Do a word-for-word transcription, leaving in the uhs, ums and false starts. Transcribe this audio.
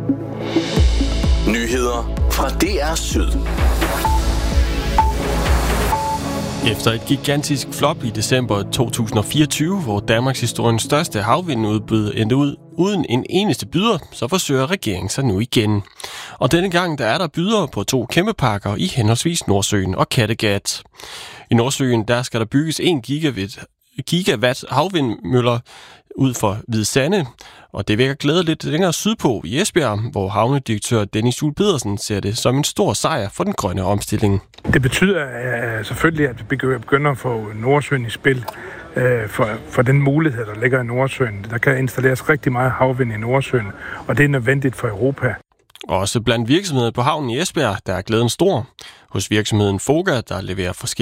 Nyheder fra D R Syd. Efter et gigantisk flop i december to tusind og fireogtyve, hvor Danmarks historiens største havvindudbud endte ud uden en eneste byder, så forsøger regeringen sig nu igen. Og denne gang der er der bydere på to kæmpeparker i henholdsvis Nordsøen og Kattegat. I Nordsøen der skal der bygges en gigawatt, gigawatt havvindmøller ud for Hvide Sande, og det vækker glæde lidt længere sydpå i Esbjerg, hvor havnedirektør Dennis Juel Pedersen ser det som en stor sejr for den grønne omstilling. Det betyder uh, selvfølgelig, at vi begynder at få Nordsøen i spil uh, for, for den mulighed, der ligger i Nordsøen. Der kan installeres rigtig meget havvind i Nordsøen, og det er nødvendigt for Europa. Også blandt virksomheder på havnen i Esbjerg, der er glæden stor. Hos virksomheden Foga, der leverer forskellige